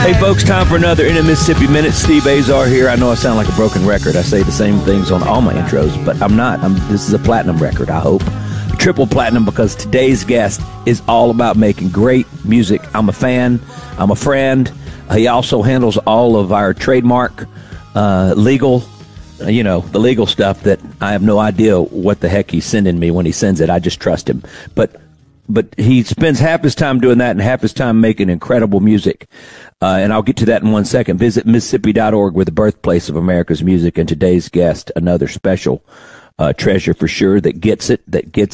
Hey, folks, time for another In a Mississippi Minute. Steve Azar here. I know I sound like a broken record. I say the same things on all my intros, but I'm not. This is a platinum record, I hope. Triple platinum, because today's guest is all about making great music. I'm a fan. I'm a friend. He also handles all of our trademark, legal, the legal stuff that I have no idea what the heck he's sending me when he sends it. I just trust him. But he spends half his time doing that and half his time making incredible music. And I'll get to that in 1 second. Visit Mississippi.org. We're the birthplace of America's music. And today's guest, another special treasure for sure, that gets it.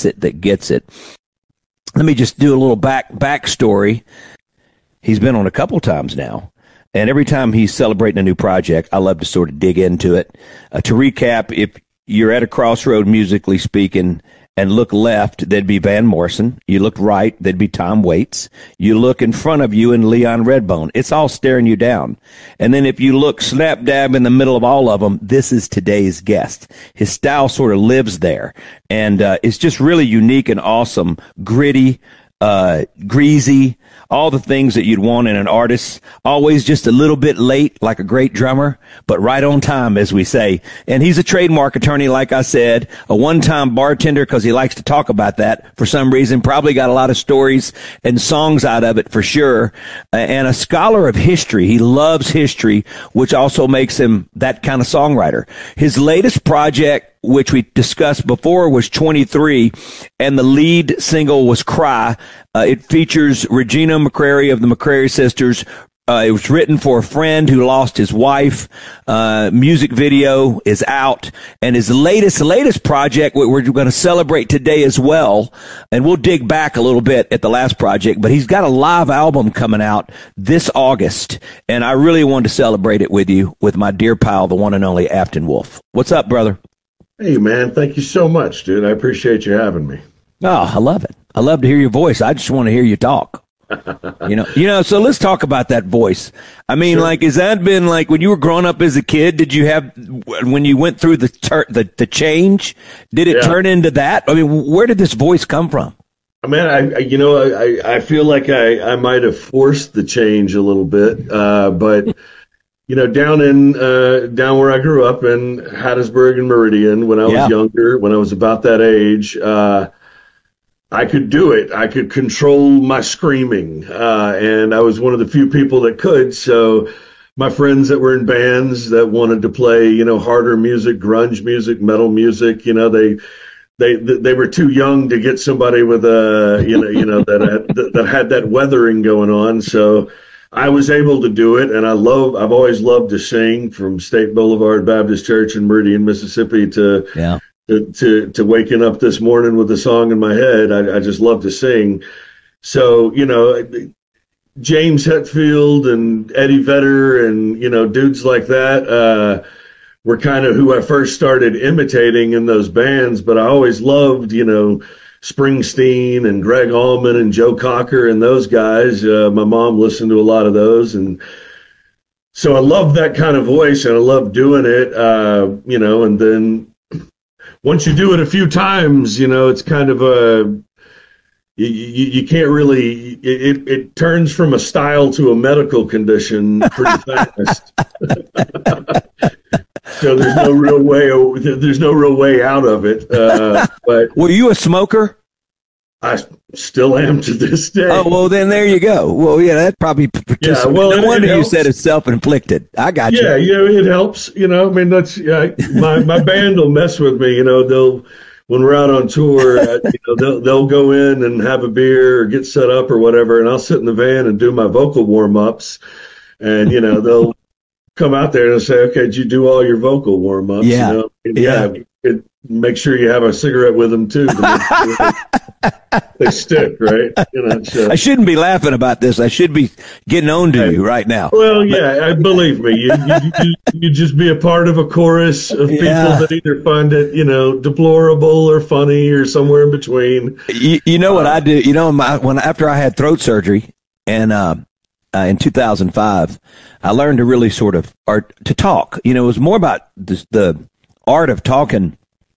Let me just do a little backstory. He's been on a couple times now. And every time he's celebrating a new project, I love to sort of dig into it. To recap, if you're at a crossroad musically speaking, and look left, there'd be Van Morrison. You look right, there'd be Tom Waits. You look in front of you and Leon Redbone. It's all staring you down. And then if you look slap dab in the middle of all of them, this is today's guest. His style sort of lives there. And it's just really unique and awesome, gritty, greasy, all the things that you'd want in an artist. Always just a little bit late, like a great drummer, but right on time, as we say. And he's a trademark attorney, like I said, a one-time bartender, because he likes to talk about that for some reason. Probably got a lot of stories and songs out of it for sure. And a scholar of history. He loves history, which also makes him that kind of songwriter. His latest project, which we discussed before, was 23, and the lead single was Cry. It features Regina McCrary of the McCrary Sisters. It was written for a friend who lost his wife. Music video is out, and his latest project we're going to celebrate today as well. And we'll dig back a little bit at the last project, but he's got a live album coming out this August, and I really wanted to celebrate it with you, with my dear pal, the one and only Afton Wolf. What's up, brother? Hey, man, thank you so much, dude. I appreciate you having me. Oh, I love it. I love to hear your voice. I just want to hear you talk. So let's talk about that voice. I mean, sure. Like, has that been like when you were growing up as a kid? Did you have, when you went through the change, did it turn into that? I mean, where did this voice come from? Man, I feel like I might have forced the change a little bit, but down where I grew up in Hattiesburg and Meridian, when I was younger, when I was about that age, I could do it. I could control my screaming, and I was one of the few people that could. So my friends that were in bands that wanted to play, harder music, grunge music, metal music, they were too young to get somebody with that had that weathering going on. So I was able to do it, and I've always loved to sing, from State Boulevard Baptist Church in Meridian, Mississippi to waking up this morning with a song in my head. I just love to sing. So, James Hetfield and Eddie Vedder and, dudes like that, were kind of who I first started imitating in those bands. But I always loved, Springsteen and Greg Allman and Joe Cocker and those guys. My mom listened to a lot of those. And so I love that kind of voice, and I love doing it, and then once you do it a few times, it's kind of you can't really, it turns from a style to a medical condition pretty fast. So there's no real way out of it. But were you a smoker? I still am to this day. Oh, well, then there you go. Well, yeah, that probably. Yeah, well, no wonder you said it's self-inflicted. I got you. Yeah, it helps. That's my band will mess with me. When we're out on tour, they'll go in and have a beer or get set up or whatever, and I'll sit in the van and do my vocal warm-ups, and they'll come out there and say, "Okay, did you do all your vocal warm-ups?" Yeah, make sure you have a cigarette with them too. To make sure they stick, right? So. I shouldn't be laughing about this. I should be getting on to you right now. Well, yeah, believe me, you just be a part of a chorus of people that either find it, deplorable or funny or somewhere in between. You know what I do? After I had throat surgery, and in 2005, I learned to really sort of to talk. It was more about the art of talking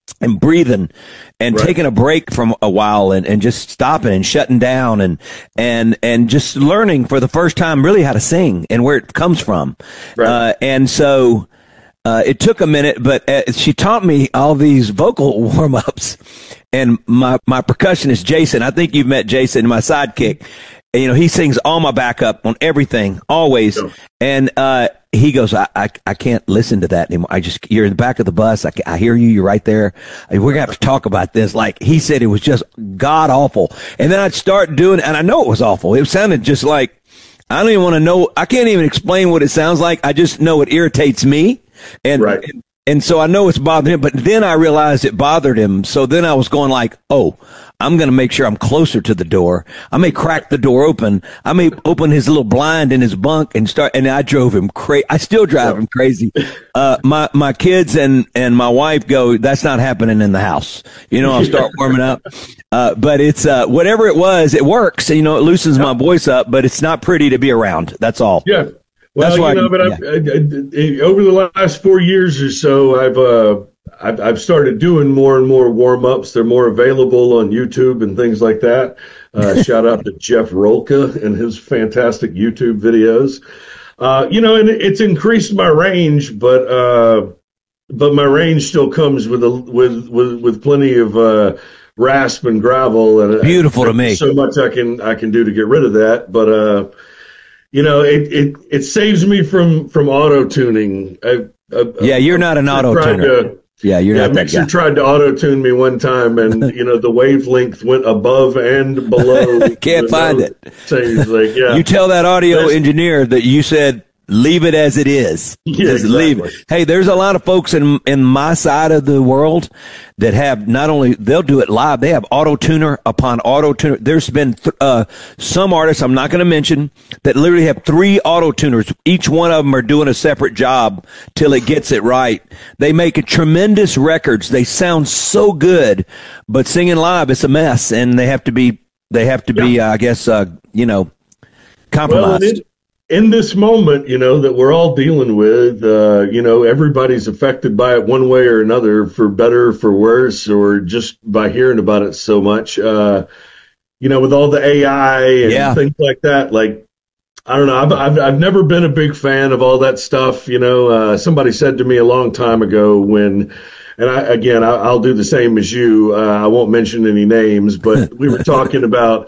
and breathing and taking a break from a while and just stopping and shutting down and just learning for the first time really how to sing and where it comes from. And so it took a minute, but she taught me all these vocal warm-ups. And my percussionist, Jason, I think you've met Jason, my sidekick. You know, he sings all my backup on everything, always. And he goes, I can't listen to that anymore. You're in the back of the bus. I hear you. You're right there. We're going to have to talk about this. Like, he said it was just god awful. And then I'd start doing it, and I know it was awful. It sounded just like, I don't even want to know. I can't even explain what it sounds like. I just know it irritates me. And so I know it's bothering him, but then I realized it bothered him. So then I was going like, oh, I'm going to make sure I'm closer to the door. I may crack the door open. I may open his little blind in his bunk and I drove him crazy. I still drive him crazy. My kids and my wife go, that's not happening in the house. You know, I'll start warming up. But it's, whatever it was, it works. You know, it loosens my voice up, but it's not pretty to be around. That's all. Yeah. Well, that's why, over the last 4 years or so, I've started doing more and more warm-ups. They're more available on YouTube and things like that. Shout out to Jeff Rolka and his fantastic YouTube videos. And it's increased my range, but my range still comes with plenty of rasp and gravel, and beautiful to me. So much I can do to get rid of that, but it saves me from auto tuning. You're not an auto tuner. You're not that Mixer guy. tried to auto tune me one time, and the wavelength went above and below. Can't find it. Things like, you tell that audio engineer that you said, leave it as it is. Just leave it. Hey, there's a lot of folks in my side of the world that have not only, they'll do it live, they have auto tuner upon auto tuner. There's been some artists I'm not going to mention that literally have 3 auto tuners. Each one of them are doing a separate job till it gets it right. They make tremendous records. They sound so good, but singing live, it's a mess, and they have to be, I guess, compromised. Well, in this moment, that we're all dealing with, everybody's affected by it one way or another, for better, for worse, or just by hearing about it so much. With all the AI and things like that, like, I don't know, I've never been a big fan of all that stuff. Somebody said to me a long time ago I'll do the same as you. I won't mention any names, but we were talking about,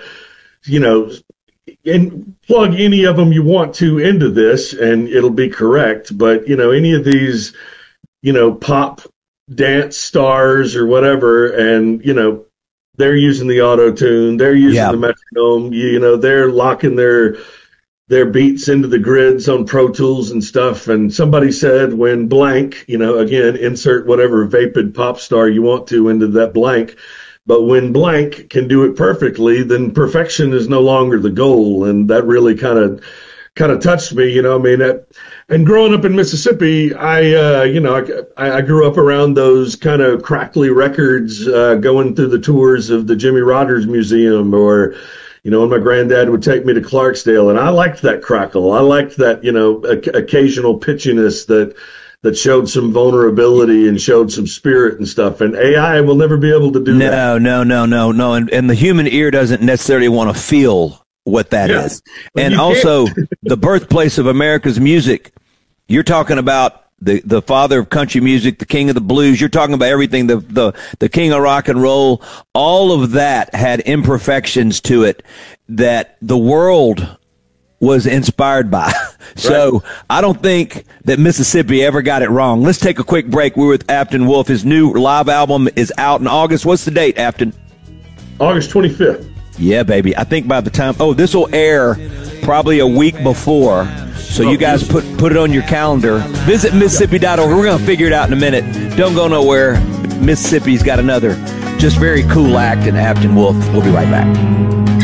and plug any of them you want to into this and it'll be correct. But, any of these, pop dance stars or whatever, and, they're using the auto tune, they're using the metronome, they're locking their beats into the grids on Pro Tools and stuff. And somebody said when blank, again, insert whatever vapid pop star you want to into that blank. But when blank can do it perfectly, then perfection is no longer the goal. And that really kind of touched me, and growing up in Mississippi, I grew up around those kind of crackly records, going through the tours of the Jimmy Rogers Museum, or, when my granddad would take me to Clarksdale, and I liked that crackle. I liked that, occasional pitchiness that showed some vulnerability and showed some spirit and stuff. And AI will never be able to do that. No. And the human ear doesn't necessarily want to feel what that is. And also the birthplace of America's music. You're talking about the father of country music, the king of the blues. You're talking about everything, the king of rock and roll. All of that had imperfections to it that the world was inspired by. So I don't think that Mississippi ever got it wrong. Let's take a quick break. We're with Afton Wolf. His new live album is out in August. What's the date, Afton? August 25th. Yeah, baby. I think by the time, this will air probably a week before. So you guys put it on your calendar. Visit Mississippi.org. We're going to figure it out in a minute. Don't go nowhere. Mississippi's got another just very cool act in Afton Wolf. We'll be right back.